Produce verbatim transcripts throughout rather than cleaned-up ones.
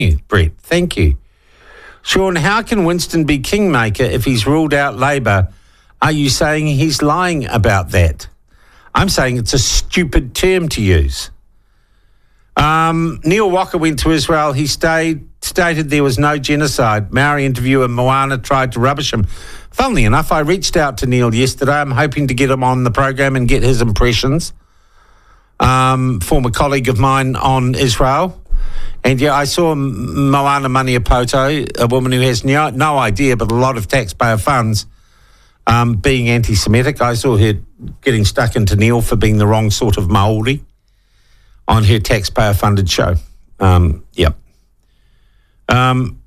you, Brett. Thank you. Sean, how can Winston be kingmaker if he's ruled out Labour? Are you saying he's lying about that? I'm saying it's a stupid term to use. Um, Neil Walker went to Israel. He stayed, stated there was no genocide. Maori interviewer Moana tried to rubbish him. Funnily enough, I reached out to Neil yesterday. I'm hoping to get him on the program and get his impressions. Um, former colleague of mine on Israel. And yeah, I saw Moana Maniapoto, a woman who has no, no idea but a lot of taxpayer funds, um, being anti-Semitic. I saw her getting stuck into Neil for being the wrong sort of Māori on her taxpayer-funded show. Um, yep. Um,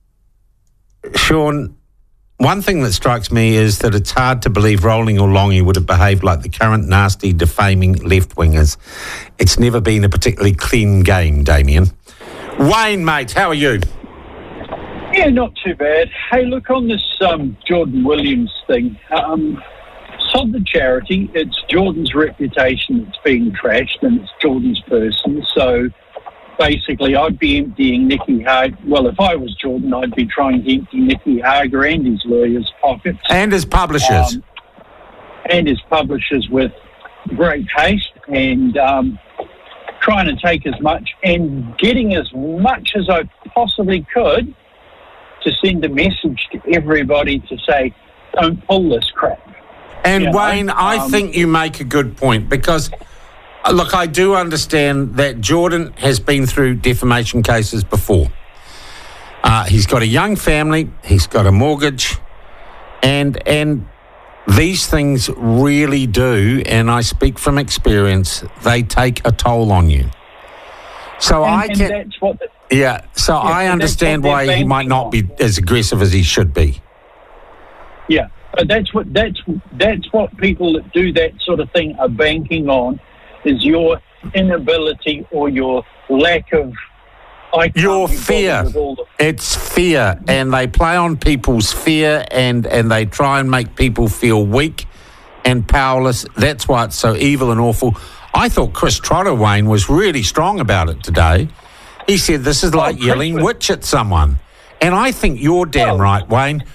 Sean, one thing that strikes me is that it's hard to believe Rowling or Longy would have behaved like the current nasty, defaming left-wingers. It's never been a particularly clean game, Damien. Wayne, mate, how are you? Yeah, not too bad. Hey, look, on this um, Jordan Williams thing, um, sod the charity. It's Jordan's reputation that's being trashed, and it's Jordan's person. So basically, I'd be emptying Nicky Hager. Well, if I was Jordan, I'd be trying to empty Nicky Hager and his lawyers' pockets. And his publishers. Um, and his publishers with great haste, and um, trying to take as much and getting as much as I possibly could to send a message to everybody to say, don't pull this crap. And you know, Wayne, I um, think you make a good point because, look, I do understand that Jordan has been through defamation cases before. Uh, he's got a young family, he's got a mortgage, and and these things really do, and I speak from experience, they take a toll on you. So and, I and can, that's what the, yeah. So yeah, I understand why he might not be as aggressive as he should be. Yeah, but that's what that's that's what people that do that sort of thing are banking on, is your inability or your lack of. I can't Your be fear. bothered with all the- It's fear, and they play on people's fear, and, and they try and make people feel weak and powerless. That's why it's so evil and awful. I thought Chris Trotter, Wayne, was really strong about it today. He said this is like Chris yelling was- witch at someone. And I think you're damn Oh. right, Wayne.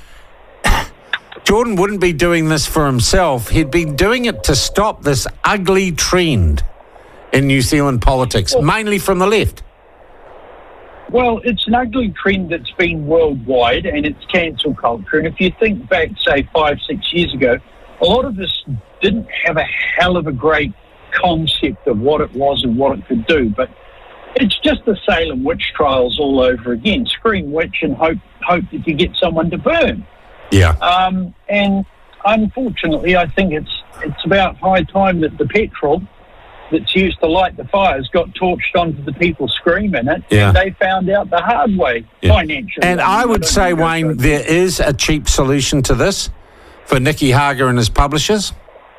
Jordan wouldn't be doing this for himself. He'd be doing it to stop this ugly trend in New Zealand politics, Well- mainly from the left. Well, it's an ugly trend that's been worldwide, and it's cancel culture. And if you think back, say, five, six years ago, a lot of us didn't have a hell of a great concept of what it was and what it could do. But it's just the Salem witch trials all over again. Scream witch and hope hope that you get someone to burn. Yeah. Um, and unfortunately, I think it's it's about high time that the petrol that's used to light the fires got torched onto the people screaming it, Yeah. and they found out the hard way Yeah. financially. And I would don't say, think that's Wayne, good. there is a cheap solution to this for Nicky Hager and his publishers.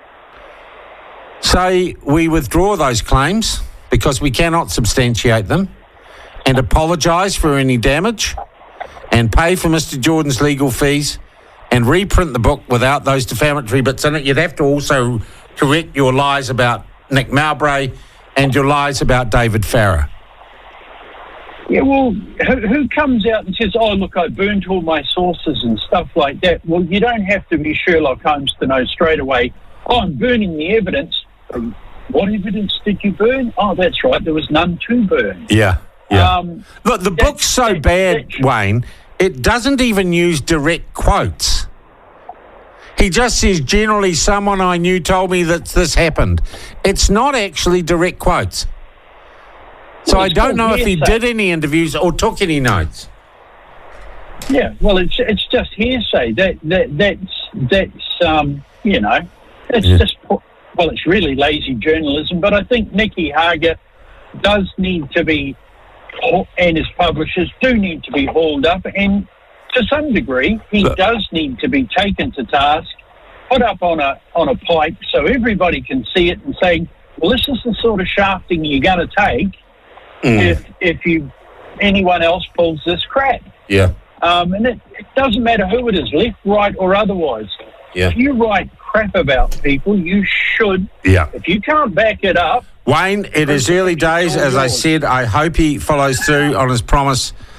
Say we withdraw those claims because we cannot substantiate them and apologise for any damage and pay for Mister Jordan's legal fees and reprint the book without those defamatory bits in it. You'd have to also correct your lies about Nick Mowbray and your lies about David Farrer. Yeah, well, who, who comes out and says, oh, look, I burnt all my sources and stuff like that? Well, you don't have to be Sherlock Holmes to know straight away, oh, I'm burning the evidence. What evidence did you burn? Oh, that's right, there was none to burn. Yeah, yeah. Um, Look, the that- book's so that- bad, that- Wayne, it doesn't even use direct quotes. He just says, generally, someone I knew told me that this happened. It's not actually direct quotes. So Well, I it's don't called know if he hearsay. did any interviews or took any notes. Yeah, well, it's it's just hearsay. That that that's that's um, you know, it's Yeah. just well, it's really lazy journalism. But I think Nicky Hager does need to be, and his publishers do need to be hauled up, and to some degree, he But- does need to be taken to task, put up on a on a pipe so everybody can see it and say, well, this is the sort of shafting you're going to take if if you anyone else pulls this crap. Yeah. Um, and it, it doesn't matter who it is, left, right, or otherwise. Yeah. If you write crap about people, you should. Yeah. If you can't back it up... Wayne, it is early days. As I said, I hope he follows through on his promise